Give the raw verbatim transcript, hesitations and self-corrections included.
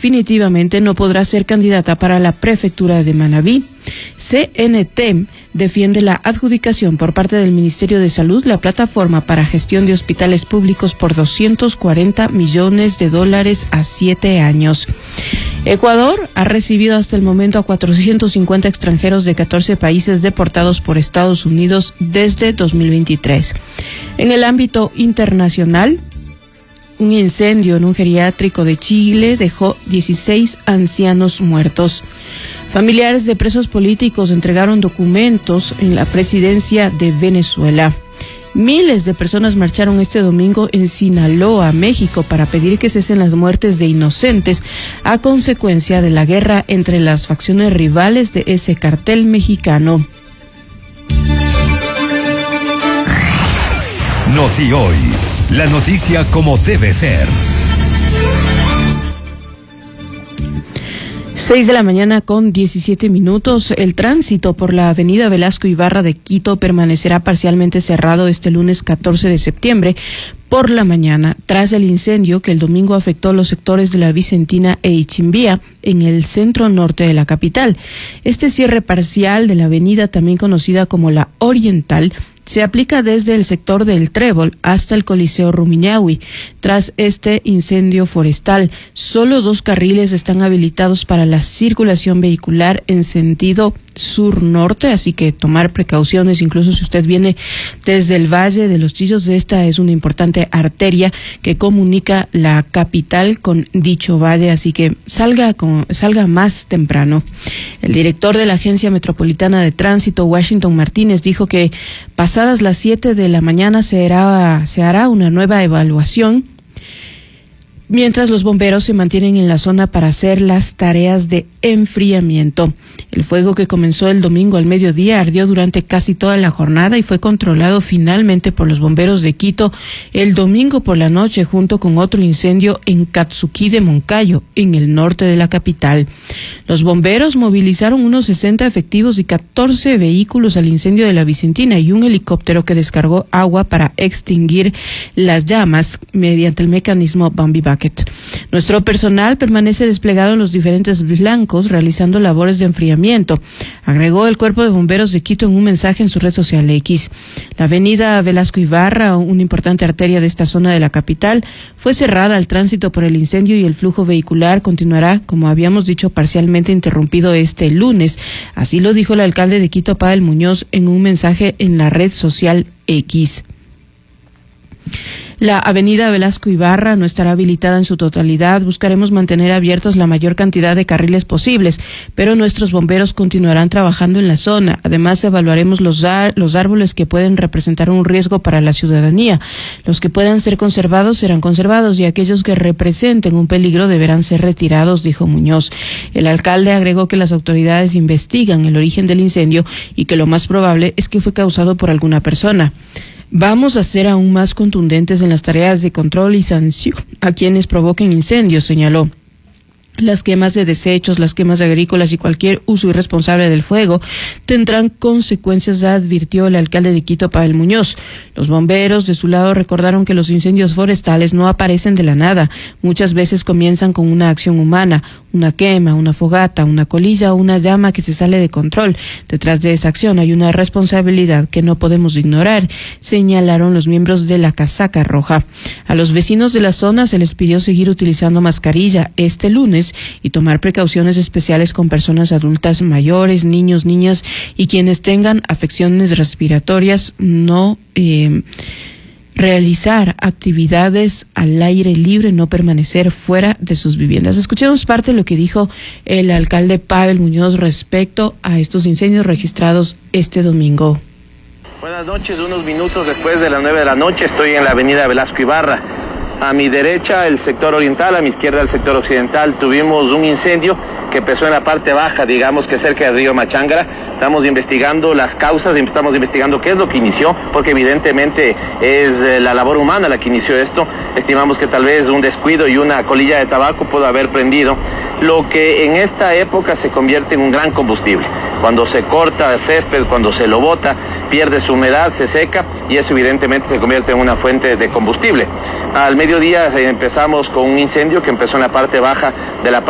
definitivamente no podrá ser candidata para la prefectura de Manabí. C N T defiende la adjudicación por parte del Ministerio de Salud, la plataforma para gestión de hospitales públicos, por doscientos cuarenta millones de dólares a siete años. Ecuador ha recibido hasta el momento a cuatrocientos cincuenta extranjeros de catorce países deportados por Estados Unidos desde dos mil veintitrés. En el ámbito internacional, un incendio en un geriátrico de Chile dejó dieciséis ancianos muertos. Familiares de presos políticos entregaron documentos en la presidencia de Venezuela. Miles de personas marcharon este domingo en Sinaloa, México, para pedir que cesen las muertes de inocentes a consecuencia de la guerra entre las facciones rivales de ese cartel mexicano. Noti Hoy, la noticia como debe ser. Seis de la mañana con diecisiete minutos. El tránsito por la avenida Velasco Ibarra de Quito permanecerá parcialmente cerrado este lunes catorce de septiembre por la mañana, tras el incendio que el domingo afectó los sectores de la Vicentina e Ichimbía en el centro norte de la capital. Este cierre parcial de la avenida, también conocida como la Oriental, se aplica desde el sector del Trébol hasta el Coliseo Rumiñahui. Tras este incendio forestal, solo dos carriles están habilitados para la circulación vehicular en sentido sur-norte, así que tomar precauciones, incluso si usted viene desde el Valle de los Chillos. Esta es una importante arteria que comunica la capital con dicho valle, así que salga, con, salga más temprano. El director de la Agencia Metropolitana de Tránsito, Washington Martínez, dijo que pasadas las siete de la mañana se hará, se hará una nueva evaluación, mientras los bomberos se mantienen en la zona para hacer las tareas de enfriamiento. El fuego, que comenzó el domingo al mediodía, ardió durante casi toda la jornada y fue controlado finalmente por los bomberos de Quito el domingo por la noche, junto con otro incendio en Katsuki de Moncayo, en el norte de la capital. Los bomberos movilizaron unos sesenta efectivos y catorce vehículos al incendio de la Vicentina y un helicóptero que descargó agua para extinguir las llamas mediante el mecanismo Bambi Bucket. Nuestro personal permanece desplegado en los diferentes flancos realizando labores de enfriamiento, agregó el Cuerpo de Bomberos de Quito en un mensaje en su red social X. La avenida Velasco Ibarra, una importante arteria de esta zona de la capital, fue cerrada al tránsito por el incendio y el flujo vehicular continuará, como habíamos dicho, parcialmente interrumpido este lunes. Así lo dijo el alcalde de Quito, Pavel Muñoz, en un mensaje en la red social X. La avenida Velasco Ibarra no estará habilitada en su totalidad. Buscaremos mantener abiertos la mayor cantidad de carriles posibles, pero nuestros bomberos continuarán trabajando en la zona. Además, evaluaremos los, ar los árboles que pueden representar un riesgo para la ciudadanía. Los que puedan ser conservados serán conservados y aquellos que representen un peligro deberán ser retirados, dijo Muñoz. El alcalde agregó que las autoridades investigan el origen del incendio y que lo más probable es que fue causado por alguna persona. Vamos a ser aún más contundentes en las tareas de control y sanción a quienes provoquen incendios, señaló. Las quemas de desechos, las quemas agrícolas y cualquier uso irresponsable del fuego tendrán consecuencias, advirtió el alcalde de Quito, Pavel Muñoz. Los bomberos, de su lado, recordaron que los incendios forestales no aparecen de la nada. Muchas veces comienzan con una acción humana, una quema, una fogata, una colilla o una llama que se sale de control. Detrás de esa acción hay una responsabilidad que no podemos ignorar, señalaron los miembros de la Casaca Roja. A los vecinos de la zona se les pidió seguir utilizando mascarilla este lunes y tomar precauciones especiales con personas adultas mayores, niños, niñas y quienes tengan afecciones respiratorias. No eh, realizar actividades al aire libre, no permanecer fuera de sus viviendas. Escuchemos parte de lo que dijo el alcalde Pavel Muñoz respecto a estos incendios registrados este domingo. Buenas noches, unos minutos después de las nueve de la noche estoy en la avenida Velasco Ibarra. A mi derecha el sector oriental, a mi izquierda el sector occidental. Tuvimos un incendio que empezó en la parte baja, digamos que cerca del río Machangara. Estamos investigando las causas, estamos investigando qué es lo que inició, porque evidentemente es la labor humana la que inició esto. Estimamos que tal vez un descuido y una colilla de tabaco pudo haber prendido, lo que en esta época se convierte en un gran combustible. Cuando se corta el césped, cuando se lo bota, pierde su humedad, se seca y eso evidentemente se convierte en una fuente de combustible. Al mediodía empezamos con un incendio que empezó en la parte baja de la